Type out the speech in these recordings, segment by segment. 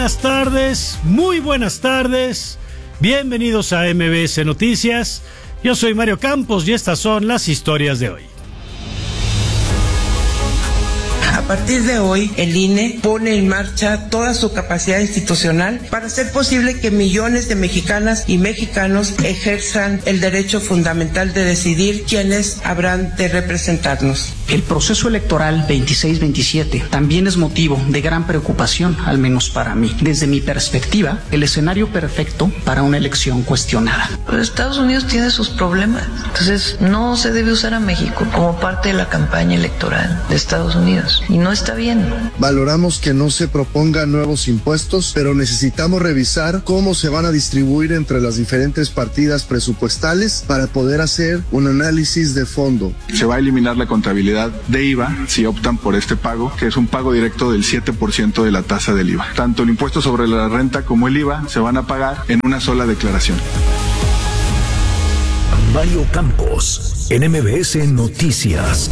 buenas tardes, muy buenas tardes. Bienvenidos a MBS Noticias. Yo soy Mario Campos y estas son las historias de hoy. A partir de hoy, el INE pone en marcha toda su capacidad institucional para hacer posible que millones de mexicanas y mexicanos ejerzan el derecho fundamental de decidir quiénes habrán de representarnos. El proceso electoral 26-27 también es motivo de gran preocupación, al menos para mí. Desde mi perspectiva, el escenario perfecto para una elección cuestionada. Pero Estados Unidos tiene sus problemas, entonces no se debe usar a México como parte de la campaña electoral de Estados Unidos. Y no está bien. Valoramos que no se propongan nuevos impuestos, pero necesitamos revisar cómo se van a distribuir entre las diferentes partidas presupuestales para poder hacer un análisis de fondo. Se va a eliminar la contabilidad de IVA si optan por este pago, que es un pago directo del 7% de la tasa del IVA. Tanto el impuesto sobre la renta como el IVA se van a pagar en una sola declaración. Mario Campos, en MBS Noticias.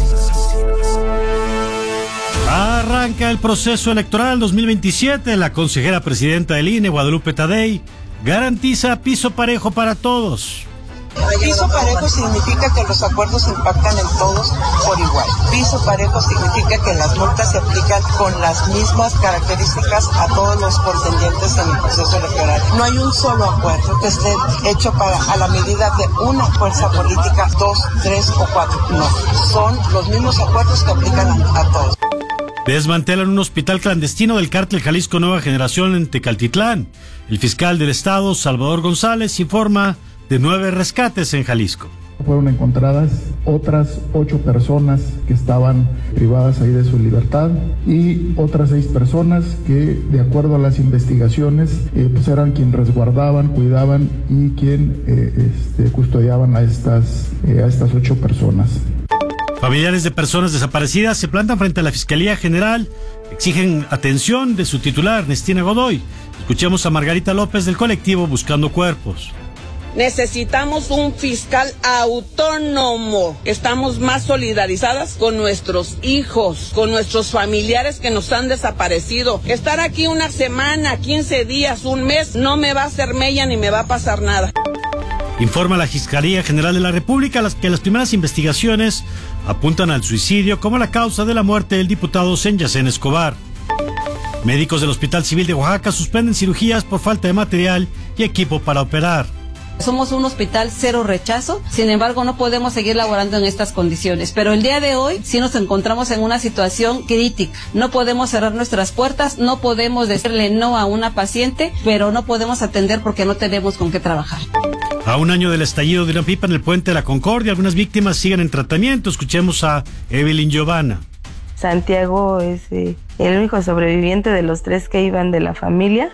Arranca el proceso electoral 2027. La consejera presidenta del INE, Guadalupe Tadei, garantiza piso parejo para todos. Piso parejo significa que los acuerdos impactan en todos por igual. Piso parejo significa que las multas se aplican con las mismas características a todos los contendientes en el proceso electoral. No hay un solo acuerdo que esté hecho a la medida de una fuerza política, 2, 3 o 4. No, son los mismos acuerdos que aplican a todos. Desmantelan un hospital clandestino del cártel Jalisco Nueva Generación en Tecaltitlán. El fiscal del estado, Salvador González, informa de 9 rescates en Jalisco. Fueron encontradas otras 8 personas que estaban privadas ahí de su libertad y otras 6 personas que, de acuerdo a las investigaciones, pues eran quien resguardaban, cuidaban y quien custodiaban a estas 8 personas. Familiares de personas desaparecidas se plantan frente a la Fiscalía General, exigen atención de su titular, Ernestina Godoy. Escuchemos a Margarita López del colectivo Buscando Cuerpos. Necesitamos un fiscal autónomo. Estamos más solidarizadas con nuestros hijos, con nuestros familiares que nos han desaparecido. Estar aquí una semana, 15 días, un mes, no me va a hacer mella ni me va a pasar nada. Informa la Fiscalía General de la República que las primeras investigaciones apuntan al suicidio como la causa de la muerte del diputado Senyacén Escobar. Médicos del Hospital Civil de Oaxaca suspenden cirugías por falta de material y equipo para operar. Somos un hospital cero rechazo, sin embargo no podemos seguir laborando en estas condiciones, pero el día de hoy sí nos encontramos en una situación crítica. No podemos cerrar nuestras puertas, no podemos decirle no a una paciente, pero no podemos atender porque no tenemos con qué trabajar. A un año del estallido de una pipa en el Puente de la Concordia, algunas víctimas siguen en tratamiento. Escuchemos a Evelyn Giovanna. Santiago es el único sobreviviente de los 3 que iban de la familia.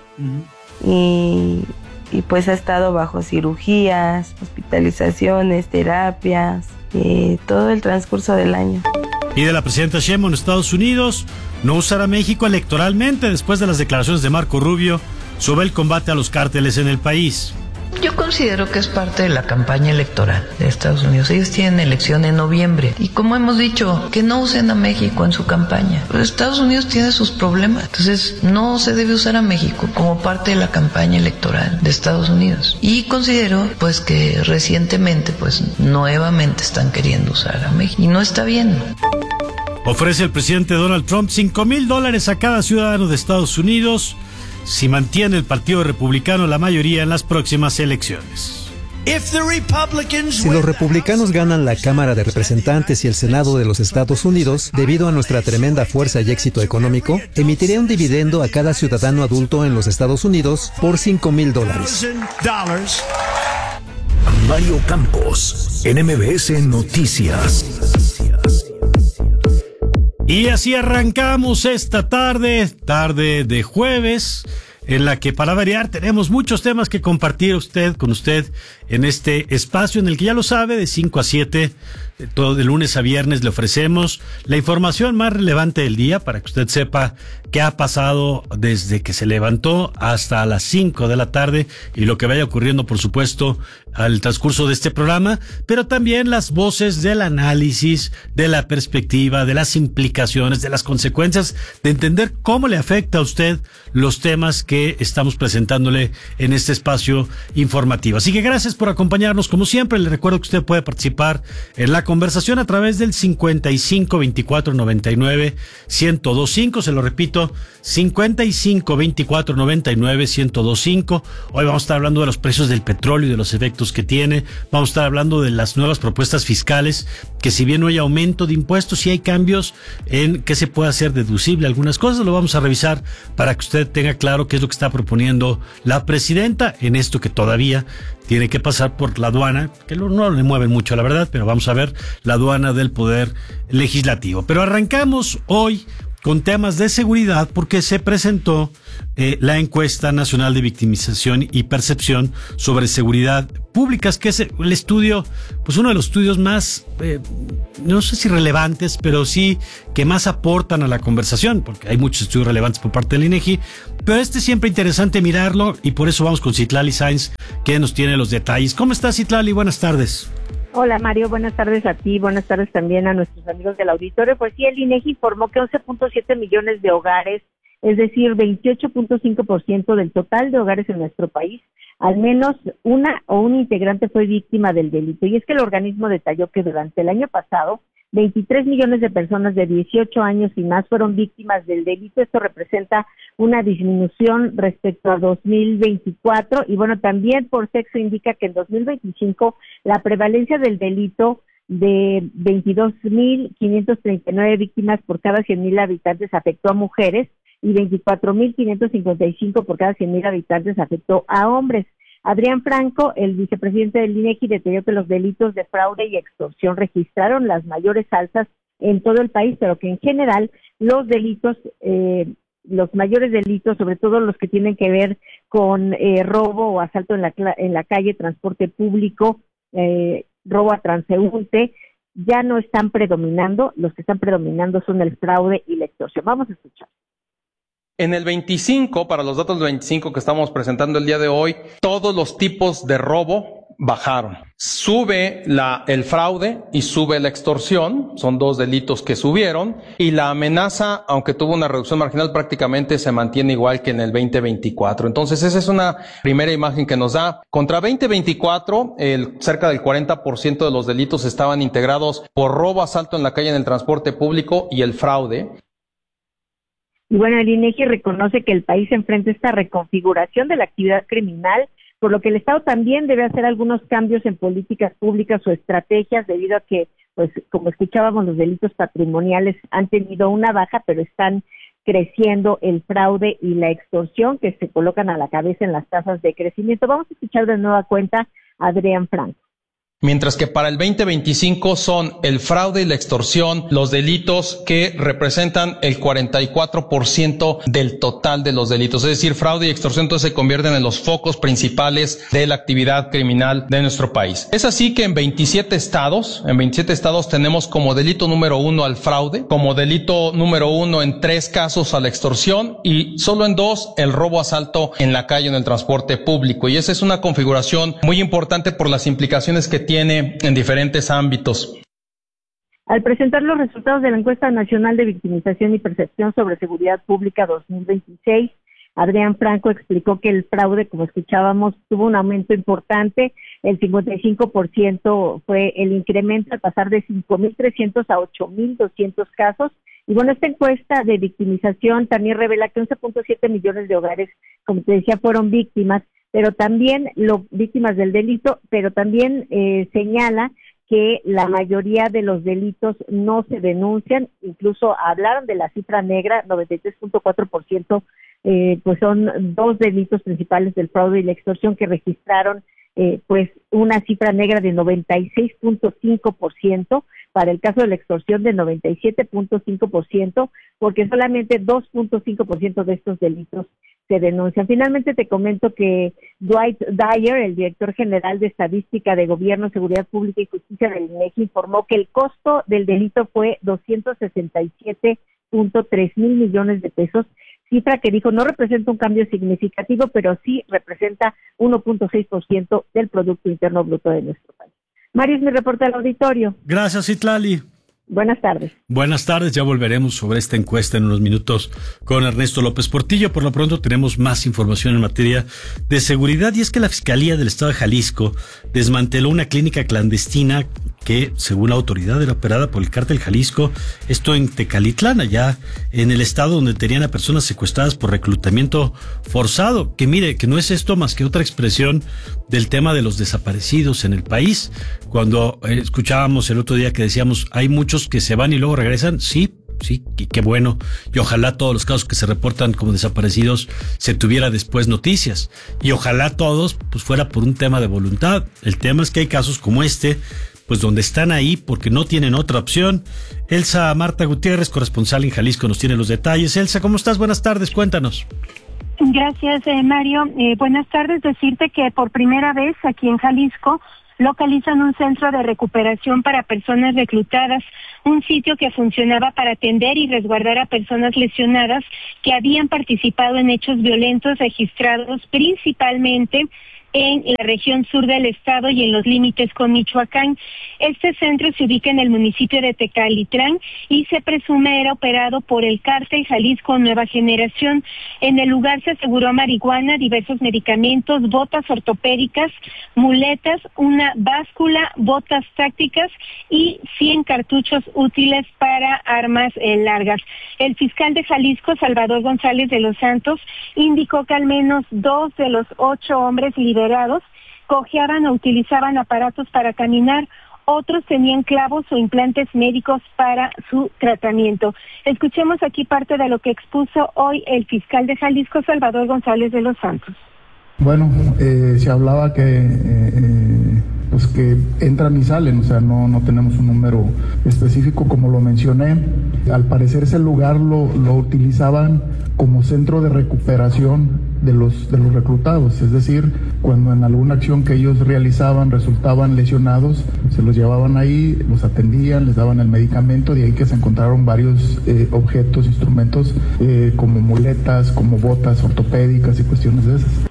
Y pues ha estado bajo cirugías, hospitalizaciones, terapias, todo el transcurso del año. Pide la presidenta Sheinbaum en Estados Unidos no usar a México electoralmente después de las declaraciones de Marco Rubio sobre el combate a los cárteles en el país. Yo considero que es parte de la campaña electoral de Estados Unidos. Ellos tienen elección en noviembre. Y como hemos dicho, que no usen a México en su campaña. Pero Estados Unidos tiene sus problemas. Entonces, no se debe usar a México como parte de la campaña electoral de Estados Unidos. Y considero, pues, que recientemente, pues, nuevamente están queriendo usar a México. Y no está bien. Ofrece el presidente Donald Trump $5,000 a cada ciudadano de Estados Unidos si mantiene el Partido Republicano la mayoría en las próximas elecciones. Si los republicanos ganan la Cámara de Representantes y el Senado de los Estados Unidos, debido a nuestra tremenda fuerza y éxito económico, emitiré un dividendo a cada ciudadano adulto en los Estados Unidos por $5,000. Mario Campos, en MBS Noticias. Y así arrancamos esta tarde de jueves, en la que para variar tenemos muchos temas que compartir con usted en este espacio en el que ya lo sabe, de 5 a 7, todo de lunes a viernes le ofrecemos la información más relevante del día para que usted sepa qué ha pasado desde que se levantó hasta las 5 de la tarde y lo que vaya ocurriendo, por supuesto, al transcurso de este programa, pero también las voces del análisis, de la perspectiva, de las implicaciones, de las consecuencias, de entender cómo le afecta a usted los temas que estamos presentándole en este espacio informativo. Así que gracias por acompañarnos como siempre. Le recuerdo que usted puede participar en la conversación a través del 55 24 99 1025. Se lo repito, 55 24 99 1025. Hoy vamos a estar hablando de los precios del petróleo y de los efectos que tiene. Vamos a estar hablando de las nuevas propuestas fiscales, que si bien no hay aumento de impuestos, sí hay cambios en qué se puede hacer deducible. Algunas cosas lo vamos a revisar para que usted tenga claro qué es lo que está proponiendo la presidenta en esto que todavía tiene que pasar por la aduana, que no le mueven mucho, la verdad, pero vamos a ver la aduana del Poder Legislativo. Pero arrancamos hoy con temas de seguridad porque se presentó la encuesta nacional de victimización y percepción sobre seguridad pública, que es el estudio, pues uno de los estudios más, no sé si relevantes, pero sí que más aportan a la conversación, porque hay muchos estudios relevantes por parte del INEGI, pero siempre interesante mirarlo y por eso vamos con Citlali Sáenz, que nos tiene los detalles. ¿Cómo estás, Citlali? Buenas tardes. Hola Mario, buenas tardes a ti, buenas tardes también a nuestros amigos del auditorio. Pues sí, el INEGI informó que 11.7 millones de hogares, es decir, 28.5% del total de hogares en nuestro país, al menos una o un integrante fue víctima del delito. Y es que el organismo detalló que durante el año pasado, 23 millones de personas de 18 años y más fueron víctimas del delito. Esto representa una disminución respecto a 2024 y bueno, también por sexo indica que en 2025 la prevalencia del delito de 22.539 víctimas por cada 100,000 habitantes afectó a mujeres y 24.555 por cada 100,000 habitantes afectó a hombres. Adrián Franco, el vicepresidente del INEGI, detalló que los delitos de fraude y extorsión registraron las mayores alzas en todo el país, pero que en general los delitos, los mayores delitos, sobre todo los que tienen que ver con robo o asalto en la calle, transporte público, robo a transeúnte, ya no están predominando. Los que están predominando son el fraude y la extorsión. Vamos a escuchar. En el 25, para los datos del 25 que estamos presentando el día de hoy, todos los tipos de robo bajaron. Sube el fraude y sube la extorsión, son dos delitos que subieron, y la amenaza, aunque tuvo una reducción marginal, prácticamente se mantiene igual que en el 2024. Entonces, esa es una primera imagen que nos da. Contra 2024, cerca del 40% de los delitos estaban integrados por robo, asalto en la calle, en el transporte público y el fraude. Y bueno, el INEGI reconoce que el país enfrenta esta reconfiguración de la actividad criminal, por lo que el Estado también debe hacer algunos cambios en políticas públicas o estrategias, debido a que, pues, como escuchábamos, los delitos patrimoniales han tenido una baja, pero están creciendo el fraude y la extorsión, que se colocan a la cabeza en las tasas de crecimiento. Vamos a escuchar de nueva cuenta a Adrián Franco. Mientras que para el 2025 son el fraude y la extorsión los delitos que representan el 44% del total de los delitos. Es decir, fraude y extorsión entonces se convierten en los focos principales de la actividad criminal de nuestro país. Es así que en 27 estados tenemos como delito número 1 al fraude, como delito número 1 en 3 casos a la extorsión y solo en 2 el robo asalto en la calle, en el transporte público. Y esa es una configuración muy importante por las implicaciones que tiene en diferentes ámbitos. Al presentar los resultados de la encuesta nacional de victimización y percepción sobre seguridad pública 2026, Adrián Franco explicó que el fraude, como escuchábamos, tuvo un aumento importante. El 55% fue el incremento al pasar de 5.300 a 8.200 casos. Y bueno, esta encuesta de victimización también revela que 11.7 millones de hogares, como te decía, fueron víctimas, pero también víctimas del delito, pero también señala que la mayoría de los delitos no se denuncian. Incluso hablaron de la cifra negra, 93.4%, pues son 2 delitos principales del fraude y la extorsión que registraron pues una cifra negra de 96.5%, para el caso de la extorsión de 97.5%, porque solamente 2.5% de estos delitos se denuncian. Finalmente te comento que Dwight Dyer, el director general de Estadística de Gobierno, Seguridad Pública y Justicia del INEGI, informó que el costo del delito fue 267.3 mil millones de pesos, cifra que dijo no representa un cambio significativo, pero sí representa 1.6% del Producto Interno Bruto de nuestro país. Mario, es mi reporte al auditorio. Gracias, Citlali. Buenas tardes. Buenas tardes, ya volveremos sobre esta encuesta en unos minutos con Ernesto López Portillo. Por lo pronto tenemos más información en materia de seguridad, y es que la Fiscalía del Estado de Jalisco desmanteló una clínica clandestina que, según la autoridad, era operada por el Cártel Jalisco, esto en Tecalitlán, allá en el estado, donde tenían a personas secuestradas por reclutamiento forzado, que mire, que no es esto más que otra expresión del tema de los desaparecidos en el país. Cuando escuchábamos el otro día que decíamos, hay muchos que se van y luego regresan, sí, y qué bueno, y ojalá todos los casos que se reportan como desaparecidos se tuviera después noticias, y ojalá todos pues fuera por un tema de voluntad. El tema es que hay casos como este, pues donde están ahí porque no tienen otra opción. Elsa Marta Gutiérrez, corresponsal en Jalisco, nos tiene los detalles. Elsa, ¿cómo estás? Buenas tardes, cuéntanos. Gracias, Mario. Buenas tardes. Decirte que por primera vez aquí en Jalisco localizan un centro de recuperación para personas reclutadas, un sitio que funcionaba para atender y resguardar a personas lesionadas que habían participado en hechos violentos registrados principalmente en la región sur del estado y en los límites con Michoacán. Este centro se ubica en el municipio de Tecalitlán y se presume era operado por el Cártel Jalisco Nueva Generación. En el lugar se aseguró marihuana, diversos medicamentos, botas ortopédicas, muletas, una báscula, botas tácticas y 100 cartuchos útiles para armas largas. El fiscal de Jalisco, Salvador González de los Santos, indicó que al menos 2 de los 8 hombres liberados cojeaban o utilizaban aparatos para caminar, otros tenían clavos o implantes médicos para su tratamiento. Escuchemos aquí parte de lo que expuso hoy el fiscal de Jalisco, Salvador González de los Santos. Bueno, se hablaba pues que entran y salen, o sea, no tenemos un número específico, como lo mencioné. Al parecer ese lugar lo utilizaban como centro de recuperación de los reclutados, es decir, cuando en alguna acción que ellos realizaban resultaban lesionados, se los llevaban ahí, los atendían, les daban el medicamento, de ahí que se encontraron varios objetos, instrumentos como muletas, como botas ortopédicas y cuestiones de esas.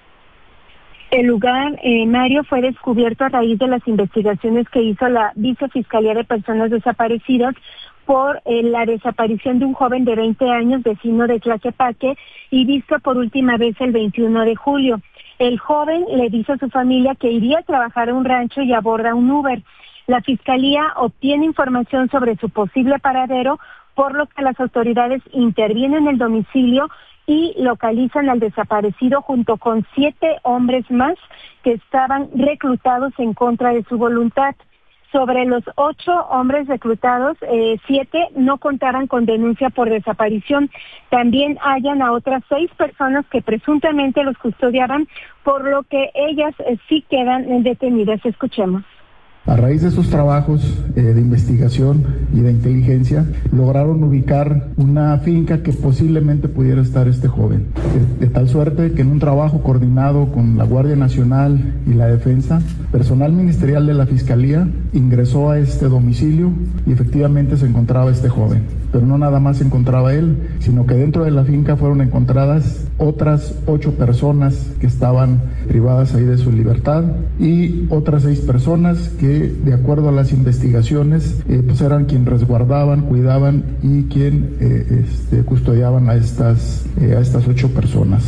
El lugar, Mario, fue descubierto a raíz de las investigaciones que hizo la Vicefiscalía de Personas Desaparecidas por la desaparición de un joven de 20 años, vecino de Tlaquepaque, y visto por última vez el 21 de julio. El joven le dijo a su familia que iría a trabajar a un rancho y aborda un Uber. La Fiscalía obtiene información sobre su posible paradero, por lo que las autoridades intervienen en el domicilio y localizan al desaparecido junto con 7 hombres más que estaban reclutados en contra de su voluntad. Sobre los 8 hombres reclutados, 7 no contaban con denuncia por desaparición. También hallan a otras 6 personas que presuntamente los custodiaban, por lo que ellas sí quedan detenidas. Escuchemos. A raíz de esos trabajos de investigación y de inteligencia, lograron ubicar una finca que posiblemente pudiera estar este joven. De tal suerte que en un trabajo coordinado con la Guardia Nacional y la Defensa, personal ministerial de la Fiscalía ingresó a este domicilio y efectivamente se encontraba este joven. Pero no nada más se encontraba él, sino que dentro de la finca fueron encontradas otras 8 personas que estaban privadas ahí de su libertad y otras 6 personas que, de acuerdo a las investigaciones, pues eran quien resguardaban, cuidaban y quien custodiaban a estas 8 personas.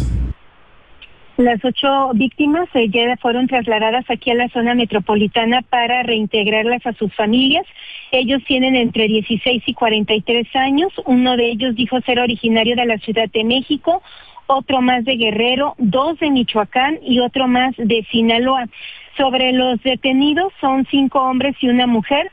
Las 8 víctimas ya fueron trasladadas aquí a la zona metropolitana para reintegrarlas a sus familias. Ellos tienen entre 16 y 43 años. Uno de ellos dijo ser originario de la Ciudad de México, otro más de Guerrero, 2 de Michoacán y otro más de Sinaloa. Sobre los detenidos son 5 hombres y una mujer.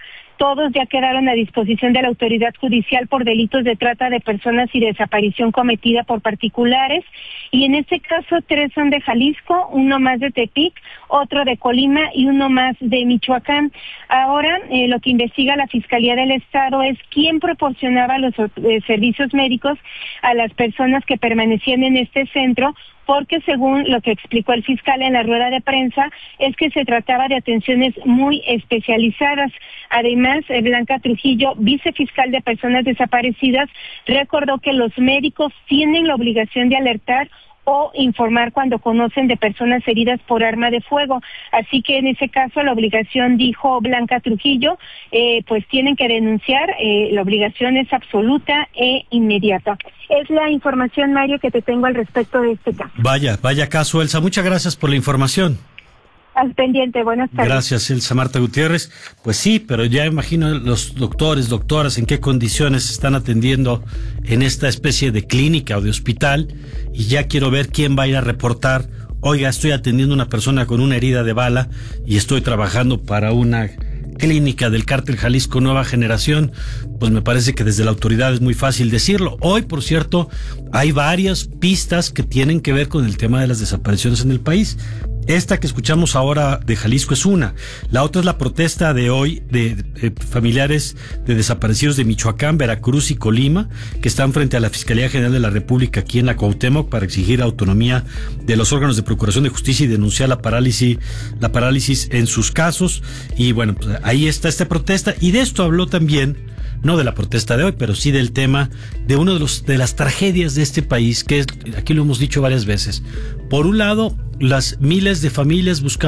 Todos ya quedaron a disposición de la autoridad judicial por delitos de trata de personas y desaparición cometida por particulares. Y en este caso 3 son de Jalisco, uno más de Tepic, otro de Colima y uno más de Michoacán. Ahora lo que investiga la Fiscalía del Estado es quién proporcionaba los servicios médicos a las personas que permanecían en este centro, porque según lo que explicó el fiscal en la rueda de prensa, es que se trataba de atenciones muy especializadas. Además, Blanca Trujillo, vicefiscal de personas desaparecidas, recordó que los médicos tienen la obligación de alertar o informar cuando conocen de personas heridas por arma de fuego. Así que en ese caso la obligación, dijo Blanca Trujillo, pues tienen que denunciar, la obligación es absoluta e inmediata. Es la información, Mario, que te tengo al respecto de este caso. Vaya caso, Elsa. Muchas gracias por la información. Al pendiente, buenas tardes. Gracias, Elsa Marta Gutiérrez. Pues sí, pero ya imagino los doctoras, en qué condiciones están atendiendo en esta especie de clínica o de hospital, y ya quiero ver quién va a ir a reportar: oiga, estoy atendiendo a una persona con una herida de bala y estoy trabajando para una clínica del Cártel Jalisco Nueva Generación. Pues me parece que desde la autoridad es muy fácil decirlo. Hoy, por cierto, hay varias pistas que tienen que ver con el tema de las desapariciones en el país. Esta que escuchamos ahora de Jalisco es una. La otra es la protesta de hoy de familiares de desaparecidos de Michoacán, Veracruz y Colima, que están frente a la Fiscalía General de la República aquí en la Cuauhtémoc para exigir autonomía de los órganos de procuración de justicia y denunciar la parálisis en sus casos. Y bueno, pues ahí está esta protesta, y de esto habló también, no de la protesta de hoy, pero sí del tema de uno de las tragedias de este país, que es, aquí lo hemos dicho varias veces. Por un lado, las miles de familias buscando